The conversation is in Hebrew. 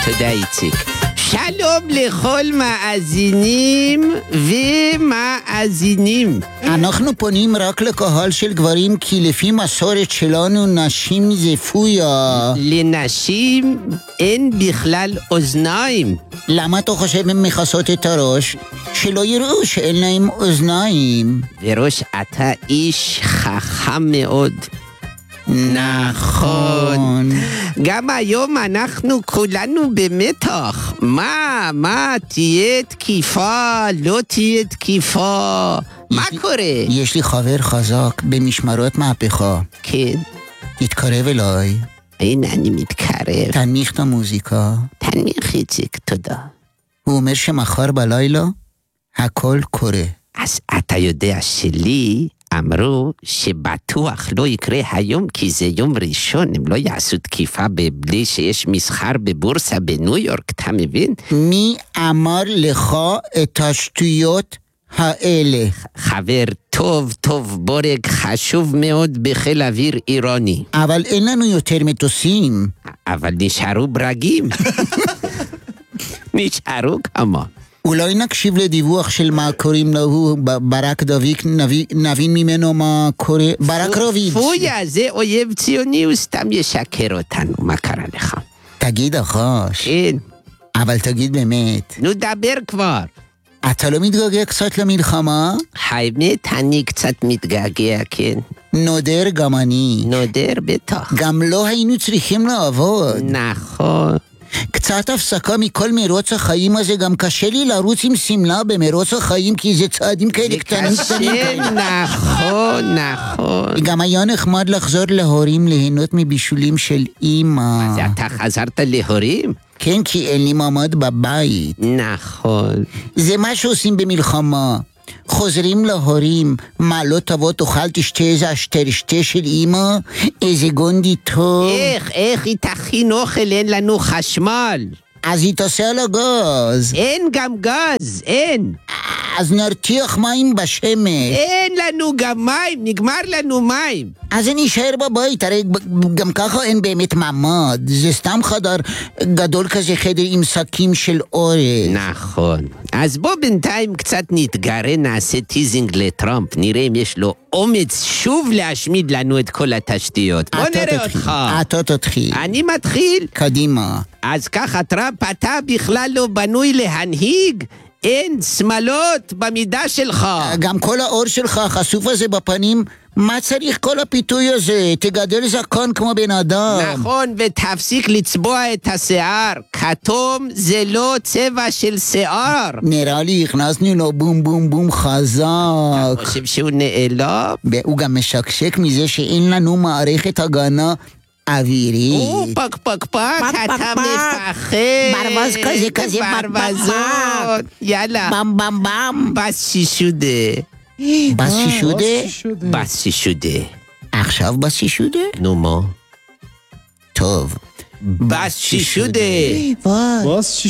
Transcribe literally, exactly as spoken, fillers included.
תודה איציק. שלום לכל מאזינים ומאזינים. אנחנו פונים רק לקהל של גברים, כי לפי מסורת שלנו נשים זה פויה. לנשים אין בכלל אוזניים. למה אתה חושב הן מכסות את הראש? שלא יראו שאין להם אוזניים. וראש, אתה איש חכם מאוד. נכון. גם היום אנחנו כולנו במתח. מה, מה, תהיה תקיפה, לא תהיה תקיפה. מה קורה? יש לי חבר חזק במשמרות מהפכה. כן. תתקרב אליי. הנה אני מתקרב. תנמיך את המוזיקה. תנמיך איציק, תודה. הוא אומר שמחר בלילה הכל קורה. אז אתה יודע שלי אמרו שבטוח לא יקרה היום, כי זה יום ראשון, הם לא יעשו תקיפה בלי שיש מסחר בבורסה בניו יורק, אתה מבין? מי אמר לך את השטויות האלה? חבר טוב, טוב, בורג חשוב מאוד בחיל אוויר אירוני. אבל אין לנו יותר מטוסים. אבל נשארו ברגים. נשארו כמה. אולי נקשיב לדיווח של מה קוראים לו, ברק דויק, נבין ממנו מה קורה. ברק רוביץ'. פויה, זה אויב ציוני, הוא סתם ישקר אותנו, מה קרה לך? תגיד אחש. כן. אבל תגיד באמת. נו דבר כבר. אתה לא מתגעגע קצת למלחמה? האמת, אני קצת מתגעגע, כן. נודר גם אני. נודר בטח. גם לא היינו צריכים לעבוד. נכון. קצת הפסקה מכל מרוץ החיים הזה, גם קשה לי לרוץ עם סמלה במרוץ החיים, כי זה צעדים כאלה קטנים קטנים. נכון, נכון. גם היה נחמד לחזור להורים ליהנות מבישולים של אמא. מה זה, אתה חזרת להורים? כן, כי אין לי מעמד בבית. נכון. זה מה שעושים במלחמה. חוזרים להורים, מה לא תבוא תאכל תשתה איזה השתרשתה של אמא? איזה גונדי טוב. איך, איך היא תכין אוכל, אין לנו חשמל. אז היא תעשה על הגז. אין גם גז, אין. אז נרתיח מים בשמש. אין לנו גם מים, נגמר לנו מים. אז אני אשאר בבית, הרי גם ככה אין באמת מעמד. זה סתם חדר גדול כזה, חדר עם שקים של אורז. נכון. אז בוא בינתיים קצת נתגרה, נעשה טיזינג לטראמפ, נראה אם יש לו אומץ שוב להשמיד לנו את כל התשתיות. בוא נראה אותך. אתה תתחיל. אני מתחיל? קדימה. אז ככה, טראמפ, אתה בכלל לא בנוי להנהיג? אין שמלות במידה שלך. גם כל האור שלך חשוף הזה בפנים, מה צריך כל הפיתוי הזה? תגדל זקן כמו בן אדם. נכון, ותפסיק לצבוע את השיער. כתום זה לא צבע של שיער. נראה לי הכנסנו לו בום בום בום חזק. אתה חושב שהוא נעלב? הוא גם משקשק מזה שאין לנו מערכת הגנה אווירית. או, פק פק פק, אתה מפחד. ברווז כזה כזה. ברווזות. יאללה. במ במ במ. בס שישודה. בס שישודה? בס שישודה. עכשיו בס שישודה? נו מה? טוב. בס שישודה. בס